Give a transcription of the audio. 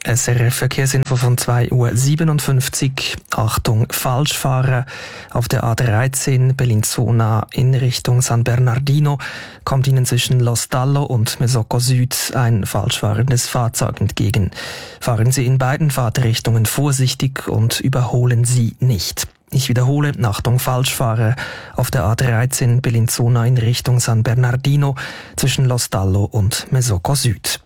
SRF Verkehrsinfo von 2:57 Uhr. Achtung, Falschfahrer. Auf der A13 Bellinzona in Richtung San Bernardino kommt Ihnen zwischen Lostallo und Mesocco Süd ein falschfahrendes Fahrzeug entgegen. Fahren Sie in beiden Fahrtrichtungen vorsichtig und überholen Sie nicht. Ich wiederhole, Achtung Falschfahrer, auf der A13 Bellinzona in Richtung San Bernardino zwischen Lostallo und Mesocco Süd.